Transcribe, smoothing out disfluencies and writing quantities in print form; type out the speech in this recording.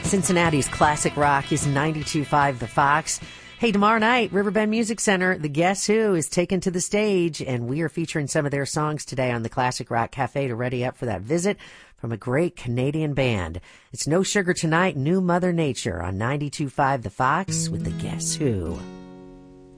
Cincinnati's classic rock is 92.5 The Fox. Hey, tomorrow night, Riverbend Music Center, the Guess Who is taken to the stage, and we are featuring some of their songs today on the Classic Rock Cafe to ready up for that visit from a great Canadian band. It's No Sugar Tonight, New Mother Nature on 92.5 The Fox with the Guess Who.